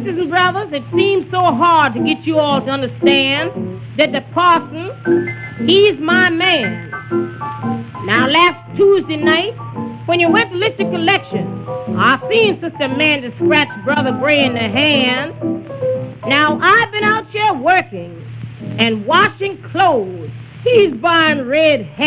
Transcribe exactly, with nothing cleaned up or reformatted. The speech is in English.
sisters and brothers, it seems so hard to get you all to understand that the parson, he's my man. Now, last Tuesday night, when you went to list your collection, I seen Sister Amanda scratch Brother Gray in the hand. Now, I've been out here working and washing clothes. He's buying red hair.